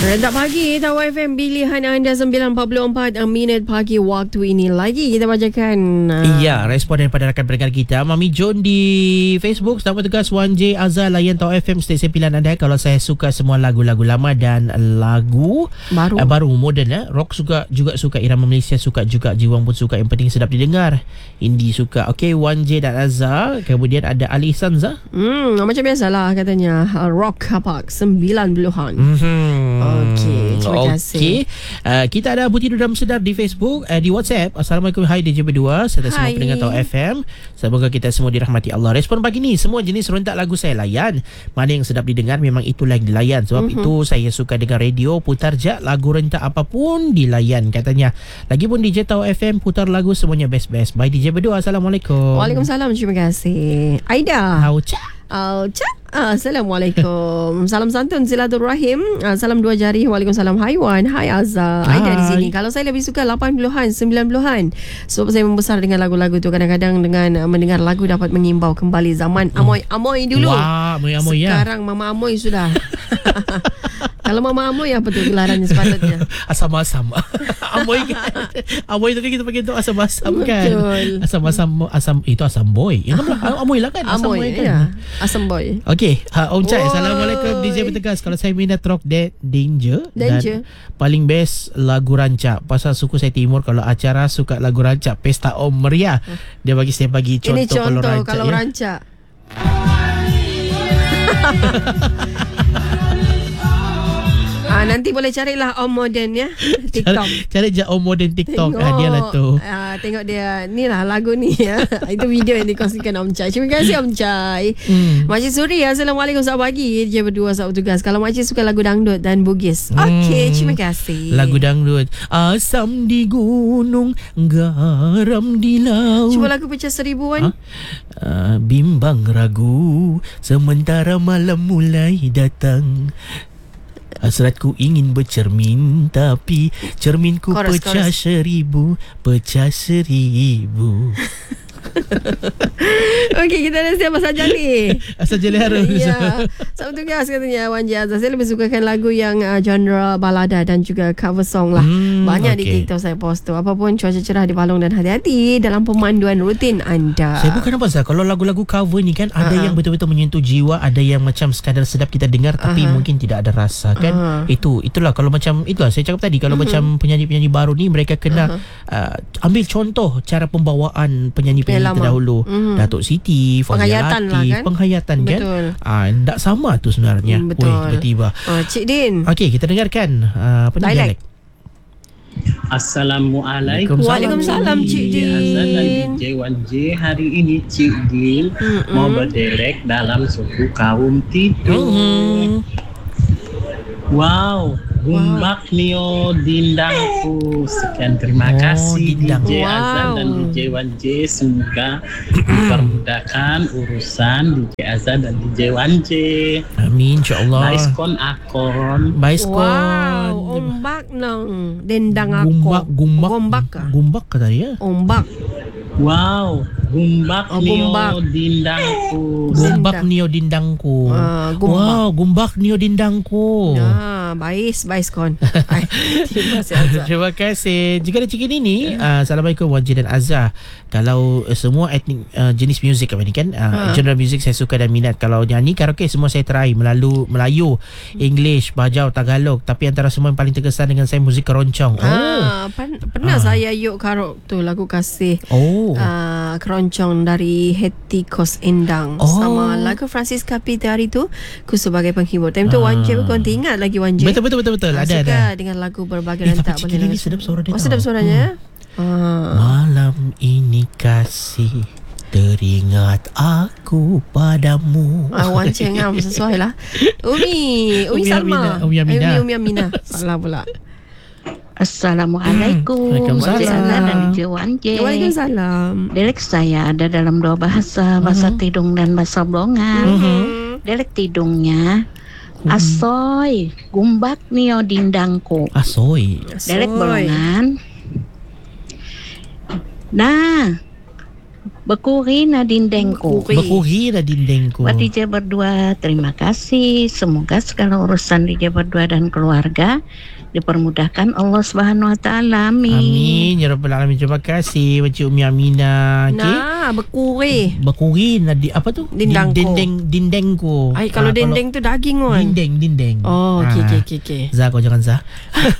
Rentak pagi, Tahu FM, pilihan anda 9.44 minit pagi waktu ini. Lagi kita bacakan. Ya, respon daripada rakan pendengar kita. Mami John di Facebook. Selamat tugas 1J Azhar, layan Tahu FM, stesen pilihan anda. Kalau saya suka semua lagu-lagu lama dan lagu baru moden. Rock juga suka, irama Malaysia suka juga, jiwang pun suka. Yang penting sedap didengar. Indie suka. Okey, 1J dan Azhar. Kemudian ada Ali Sanza. Macam biasalah katanya. Rock Kapak 90-an. Okey, terima kasih. Kita ada Abu Tidur dalam Sedar di Facebook, di WhatsApp. Assalamualaikum, hai DJ Berdua serta semua pendengar Tahu FM. Semoga kita semua dirahmati Allah. Respon pagi ni, semua jenis rentak lagu saya layan. Mana yang sedap didengar memang itulah yang dilayan. Sebab itu saya suka dengar radio, putar je lagu rentak apapun dilayan katanya. Lagipun DJ Tahu FM putar lagu semuanya best-best. Bye DJ Berdua. Assalamualaikum. Waalaikumsalam, terima kasih. Aida. Assalamualaikum. Salam santun silaturahim. Salam dua jari. Waalaikumsalam. Hai Wan. Hai Azhar. Aida di sini. Kalau saya lebih suka 80-an, 90-an. Sebab saya membesar dengan lagu-lagu tu. Kadang-kadang dengan mendengar lagu dapat mengimbau kembali zaman Amoy dulu. Wah, Amoy sekarang Mama Amoy sudah. Kalau Mama Amoy apa tu gelarannya sepatutnya? Asam-asam. Amoy kan. Amoy tu kan kita panggil tu asam-asam kan. Betul. Asam itu asam boy. Yang Amoy lah kan. Asam boy kan. Ya. Asam boy. Okey, Om Cai. Assalamualaikum DJ Bertegas. Kalau saya minat rock Danger. Dan paling best lagu rancak. Pasal suku saya timur, kalau acara suka lagu rancak, pesta Om Meriah. Dia bagi saya bagi contoh. Ini contoh kalau ya. rancak. Nanti boleh carilah Om Modern ya, TikTok. Cari je Om Modern TikTok. Dia lah tu. Tengok dia. Ni lah lagu ni ya. Itu video yang dikongsikan Om Chai. Terima kasih Om Chai. Makcik Suri, Assalamualaikum, selamat pagi. Dia berdua sahabat tugas. Kalau makcik suka lagu dangdut dan bugis. Okey, terima kasih. Lagu dangdut. Asam di gunung, garam di laut. Cuba lagu pecah seribuan. Bimbang ragu, sementara malam mulai datang. Hasratku ingin bercermin, tapi cerminku pecah seribu. Okey, kita dah siap Asal Jali. Asal Jali harus. Ya. Sama tugas katanya Wan J Azhar. Saya lebih sukakan lagu yang genre balada dan juga cover song lah. Banyak di TikTok saya post tu. Apapun cuaca cerah di Palong dan hati-hati dalam pemanduan rutin anda. Saya bukan apa Zah. Kalau lagu-lagu cover ni kan ada yang betul-betul menyentuh jiwa, ada yang macam sekadar sedap kita dengar tapi mungkin tidak ada rasa kan. Itulah kalau macam itulah saya cakap tadi, kalau macam penyanyi-penyanyi baru ni mereka kena ambil contoh cara pembawaan penyanyi terdahulu. Datuk Siti, Fazia Latif, penghayatan kan. Tak sama tu sebenarnya. Betul. Tiba-tiba. Cik Din. Okey, kita dengarkan dialek. Assalamualaikum. Waalaikumsalam Cik Din. Azhar dan DJ 1J. Hari ini Cik Din mau berdelek dalam suku kaum Tidung. Wow, gumbak nio dindangku. Sekian terima kasih DJ Azhar dan DJ 1J. Semoga dipermudahkan urusan DJ Azhar dan DJ 1J. Amin, insyaAllah. Baiskon akon. Wow, ombak nang dendang aku. Gumbak kata dia. Ombak. Wow, gumbak nio dindangku. Gumbak nio dindangku. Wow, gumbak nio dindangku. Bais kon. Terima kasih. Jika ada cikin ini, Assalamualaikum Wajid dan Azhar. Kalau semua etnik jenis muzik apa ni kan, genre muzik saya suka dan minat. Kalau nyanyi karaoke semua saya try, Melayu, English, Bajau, Tagalog. Tapi antara semua yang paling terkesan dengan saya muzik keroncong. Pernah saya yuk karaoke tu lagu kasih. Keroncong dari Heti Kos Endang sama lagu Francis Capita hari tu Ku Sebagai Penghibur. Time tu 1J pun ingat lagi 1J. Betul. Suka dengan lagu berbagai rentak. Tapi ini sedap suara dia. Sedap suaranya. Malam ini kasih teringat aku padamu. 1J ngam sesuai lah. Umi Salma. Umi Aminah. Salah pula. Assalamualaikum. Waalaikumsalam. Dan DJ 1J. Waalaikumsalam. Dialek saya ada dalam dua bahasa, bahasa Tidung dan bahasa Blongan. Dialek Tidungnya asoy, gumbak nio dindangku. Asoy. Dialek Blongan. Nah, Bekuri na dindengku. Bekuri na dindengku. Buat DJ berdua, terima kasih. Semoga segala urusan DJ berdua dan keluarga dipermudahkan Allah Subhanahu Wa Taala. Amin. Amin ya rabbal alamin. Terima kasih Encik Umi Aminah. Nah, bekuri. Bekuri na apa tu? Dindangku. Dindengku. Ay, kalau dendeng tu daging kan. Dindeng. Oh, okey. Zah, kau jangan Zah.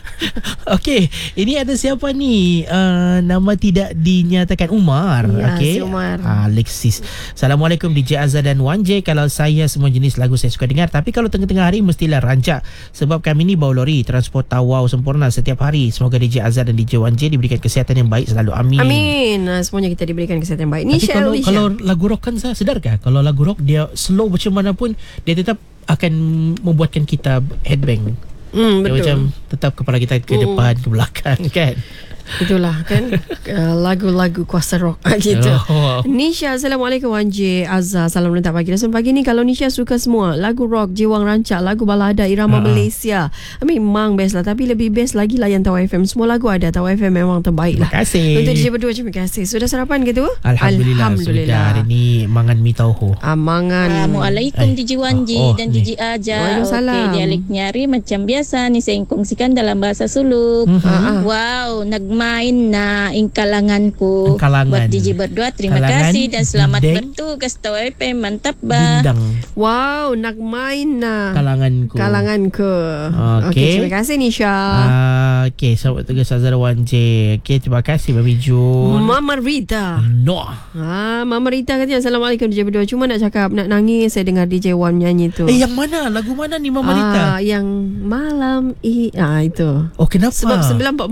Okey, ini ada siapa ni? Nama tidak dinyatakan. Umar. Ya, Okey. si Umar. Alexis. Assalamualaikum DJ Azhar dan Wan J. Kalau saya semua jenis lagu saya suka dengar, tapi kalau tengah-tengah hari mestilah rancak sebab kami ni bawa lori transport wow sempurna setiap hari. Semoga DJ Azhar dan DJ Wan J diberikan kesihatan yang baik selalu. Amin. Amin. Semuanya kita diberikan kesihatan yang baik. Ni Tapi kalau lagu rock kan saya sedarkah? Kalau lagu rock dia slow macam mana pun dia tetap akan membuatkan kita headbang. Dia betul. macam tetap kepala kita ke depan ke belakang kan. Itulah kan lagu-lagu kuasa rock gitu. Nisha, Assalamualaikum Wan J, Azhar, salam rentak pagi. Dan pagi ni kalau Nisha suka semua lagu rock, jiwang rancak, lagu balada, irama Malaysia, memang best lah. Tapi lebih best lagi layan Tawa FM. Semua lagu ada, Tawa FM memang terbaik lah. Terima kasih. Untuk DJ berdua, terima kasih. Sudah sarapan gitu? Alhamdulillah. Sudah. Hari ni mangan mi tauhu. Mangan. Assalamualaikum DJ Wan J dan DJ Azhar. Waalaikumsalam. Dialek nyari macam biasa ni saya kongsikan dalam bahasa Suluk. Wow, nagmain na ingkalanganku. Buat DJ berdua, terima kasih dan selamat bertugas Tawa FM. Mantap ba. Dindang. Wow, nak main na kalanganku. Okey. Terima kasih Nisha. Okey, selamat tugas Azhar Wan J. Okey, terima kasih Baby Jun. Mama Rita. No. Mama Rita katanya Assalamualaikum DJ berdua. Cuma nak cakap nak nangis saya dengar DJ Wan nyanyi tu. Yang mana? Lagu mana ni Mama Rita? Yang malam itu. Oh, kenapa? Sebab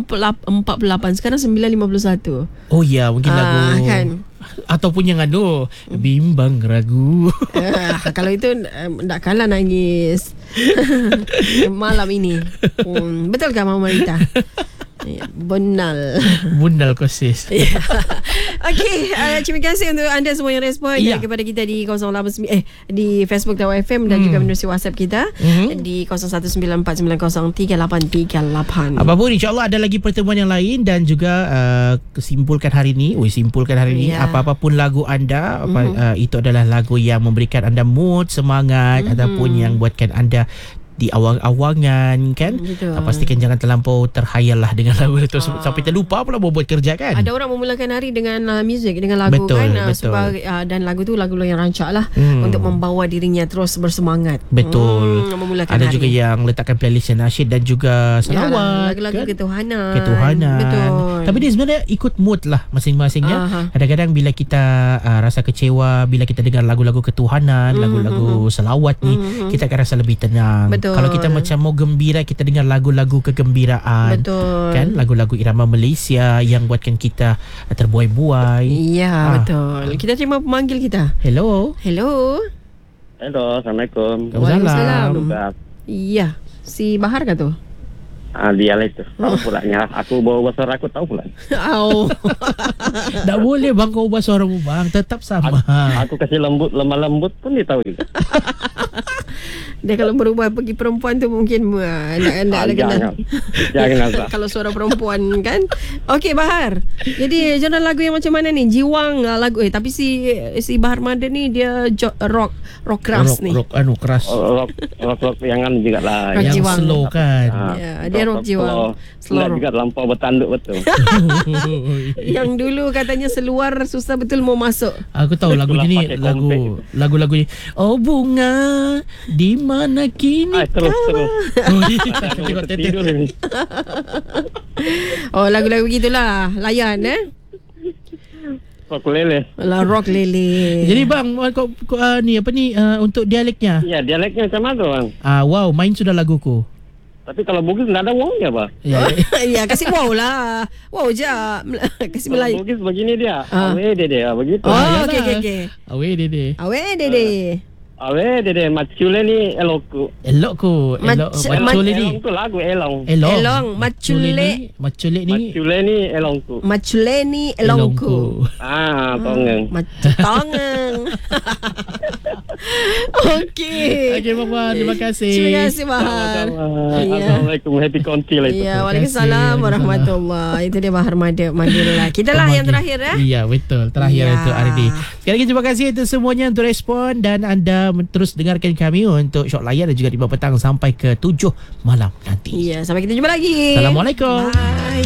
9:48 sekarang 9:51. Oh ya, mungkin lagu kan. Ataupun yang bimbang ragu. Kalau itu tak kalah nangis. Malam ini. Betul ke Mama Rita? Bunal kosis. Okey, terima kasih untuk anda semua yang respon kepada kita di 089 di Facebook Tawa FM dan juga menerusi WhatsApp kita di 0194903838. Apapun insya-Allah ada lagi pertemuan yang lain dan juga simpulkan hari ni apa-apapun lagu anda itu adalah lagu yang memberikan anda mood, semangat ataupun yang buatkan anda di awang-awangan kan. Pastikan jangan terlampau terhayal lah dengan lagu itu sampai terlupa pula buat kerja kan. Ada orang memulakan hari dengan muzik, dengan lagu betul. Dan lagu tu lagu yang rancak lah untuk membawa dirinya terus bersemangat. Betul. Memulakan ada hari. juga yang letakkan playlist nasyid dan juga selawat lagu-lagu kan? ketuhanan. Betul. Tapi dia sebenarnya ikut mood lah masing-masingnya. Kadang-kadang bila kita rasa kecewa, bila kita dengar lagu-lagu ketuhanan, lagu-lagu selawat ni, kita akan rasa lebih tenang. Betul. Kalau kita macam mau gembira, kita dengar lagu-lagu kegembiraan. Betul. Kan? Lagu-lagu irama Malaysia yang buatkan kita terbuai-buai. Ya, betul. Kita terima pemanggil kita. Hello. Assalamualaikum. Waalaikumsalam. Iya, si Bahar kah tu? Dia lah itu. Tahu pula nyarap aku bawa bahasa suara aku tahu pula. Tak boleh bang kau ubah suaramu bang, tetap sama. Aku kasih lemah lembut pun dia tahu juga. Dia kalau berubah pergi perempuan tu mungkin jangan. Kalau suara perempuan kan. Okey Bahar. Jadi genre lagu yang macam mana ni? Jiwang lagu tapi si Bahar Madan ni dia rock keras ni. Rock keras. Rock yang juga lah. Yang jiwang. Slow kan. Dia rock jiwang. Slow juga lampau bertanduk betul. Yang dulu katanya seluar susah betul mau masuk. Aku tahu lagu ni lagu-lagu ni. Oh bunga di mana kini? Terus. Lagu-lagu gitulah. Layan Rock lele. Rock lele. Jadi bang, kau untuk dialeknya? Ya, dialeknya macam mana bang? Wow, main sudah laguku. Tapi kalau Bugis tak ada wongnya pak. Ya kasih wow lah. Wow je. Kasih Melayu. Bugis begini dia. Awe dede begitu. Okey. Awe dede. Awe dede macule ni elokku. Macule ni. Elong tu lagu elong. Macule ni elongku. Macule ni elongku. Tongeng. Tongeng. Okey. Okey, Mama. Terima kasih. Terima kasih, Bahar. Assalamualaikum. Happy konti lah itu. Ya, waalaikumsalam warahmatullahi. Itu dia Bahar Mada lah. Kita lah yang terakhir Ya, betul. Terakhir itu hari ini. Sekali lagi terima kasih untuk semuanya untuk respon dan anda terus dengarkan kami untuk Syok Layan dan juga di petang sampai ke 7 malam nanti. Ya, sampai kita jumpa lagi. Assalamualaikum. Bye.